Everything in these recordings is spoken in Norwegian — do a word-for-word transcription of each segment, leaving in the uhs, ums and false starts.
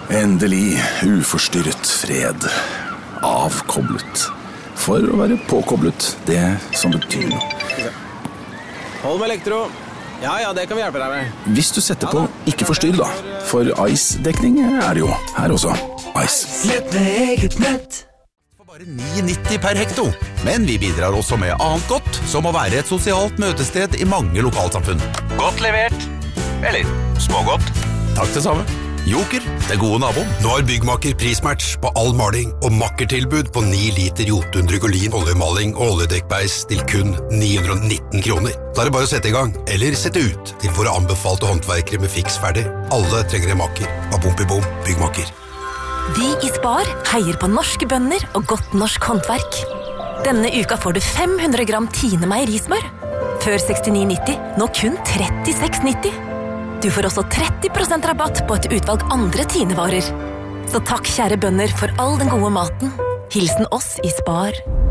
Endelig uforstyrret fred. Avkoblet. For å være påkoblet, det som betyr noe. Hold med elektro. Ja, ja, det kan vi hjelpe deg med. Hvis du setter på ikke forstyrr da, for Ice-dekning er det jo her også. Ice. Nett med eget nett. For bare ni nitti per hekto. Men vi bidrar også med annet godt, som å være et sosialt møtested i mange lokalsamfunn. Godt levert. Eller smågodt. Takk det samme. Joker, det gode nabo. Nå har Byggmaker prismatch på all maling og makkertilbud på ni liter Jotun Drygolin oljemaling og oljedekkbeis til kun ni hundre og nitten kroner. Da er det bare å sette i gang, eller sette ut til våre anbefalte håndverkere med fiks ferdig. Alle trenger en makker. Bom-bom, Byggmaker. Vi i Spar heier på norske bønder og godt norsk håndverk. Denne uka får du fem hundre gram Tine meierismør. Før sekstini nitti, nå kun trettiseks nitti. Du får også tretti prosent rabatt på et utvalg andre Tine-varer. Så takk kjære bønder for all den gode maten. Hilsen oss i Spar.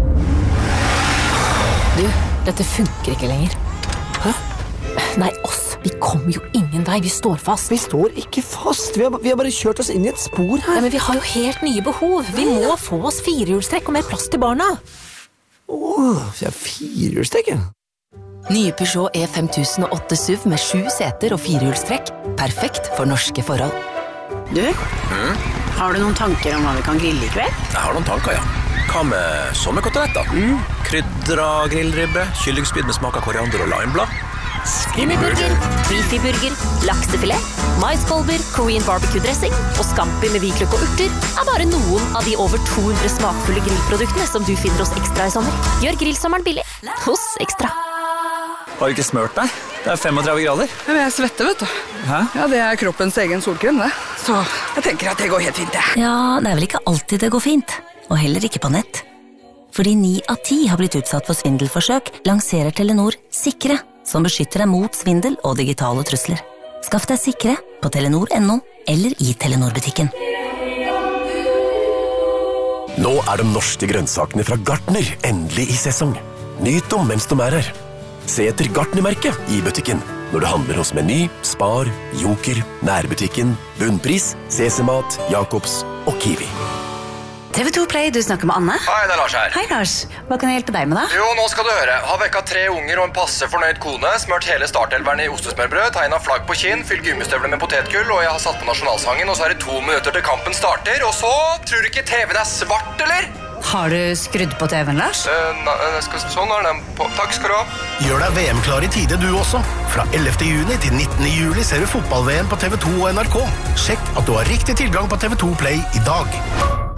Du, dette funker ikke lenger. Hæ? Nei, oss. Vi kommer jo ingen vei. Vi står fast. Vi står ikke fast. Vi har, vi har bare kjørt oss inn i et spor her. Ja, men vi har jo helt nye behov. Vi må få oss firehjulstrekk og mer plass til barna. Åh, vi har firehjulstrekk, ja. Nye Peugeot E fem tusen og åtte S U V med sju seter og firehjulstrekk. Perfekt for norske forhold. Du, mm? Har du noen tanker om hva vi kan grille i kveld? Jeg har noen tanker, ja. Hva med sommerkoteletter? Mm. Krydra grillribbe, kyllingspyd med smak av koriander og limeblad. Skinnyburger, beefy-burger, laksefilet, maiskolber, Korean barbecue-dressing og scampi med hvitløk og urter er bare noen av de over to hundre smakfulle grillproduktene som du finner hos Ekstra i sommer. Gjør grillsommeren billig hos Ekstra. Har du ikke smørt deg? Det er femogtredve grader. Ja, jeg svetter, vet du. Hæ? Ja, det er kroppens egen solkrem, det. Så jeg tenker at det går helt fint, det. Ja, det er vel ikke alltid det går fint. Og heller ikke på nett. Fordi ni av ti har blitt utsatt for svindelforsøk, lanserer Telenor Sikre, som beskytter deg mot svindel og digitale trusler. Skaff deg Sikre på telenor punktum no eller i Telenor-butikken. Nå er de norske grønnsakene fra Gartner endelig i sesong. Nyt dem mens de er her. Se etter Gartner-merket i butikken når du handler hos Meny, Spar, Joker, Nærbutikken, Bunnpris, C C-mat, Jacobs og Kiwi. T V to Play, du snakker med Anne. Hei, det er Lars her. Hei Lars, hva kan jeg hjelpe deg med da? Jo, nå skal du høre. Har vekket tre unger og en passe fornøyd kone, smørt hele startelveren i ostesmørbrød, tegnet flagg på kinn, fylt gummistøvler med potetgull, og jeg har satt på nasjonalsangen, og så er det to minutter til kampen starter, og så tror du ikke T V-en er svart, eller? Har du skrudd på T V-en, Lars? Uh, na, skal, sånn er den på. Takk skal du ha. Gjør deg V M-klar i tide du også. Fra ellevte juni til nittende juli ser du fotball-V M på T V to og N R K. Sjekk at du har riktig tilgang på T V to Play i dag.